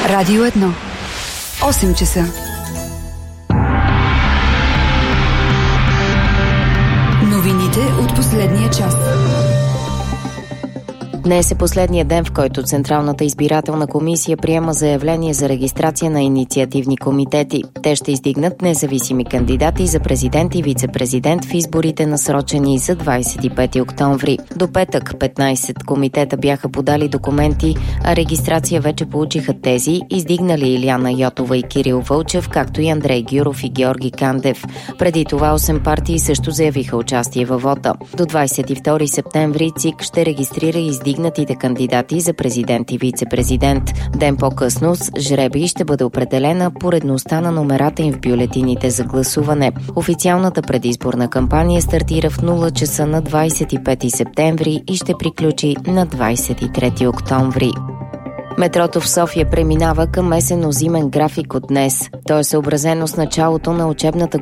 Радио 1. 8 часа. Новините от последния час. Днес е последният ден, в който Централната избирателна комисия приема заявление за регистрация на инициативни комитети. Те ще издигнат независими кандидати за президент и вице-президент в изборите, насрочени за 25 октомври. До петък 15 комитета бяха подали документи, а регистрация вече получиха тези, издигнали Илияна Йотова и Кирил Вълчев, както и Андрей Гюров и Георги Кандев. Преди това 8 партии също заявиха участие във вота. До 22 септември ЦИК ще регистрира и издигнатите кандидати за президент и вице-президент. Ден по-късно с жребий ще бъде определена поредността на номерата им в бюлетините за гласуване. Официалната предизборна кампания стартира в 0 часа на 25 септември и ще приключи на 23 октомври. Метрото в София преминава към есенно-зимен график от днес. То е съобразено с началото на учебната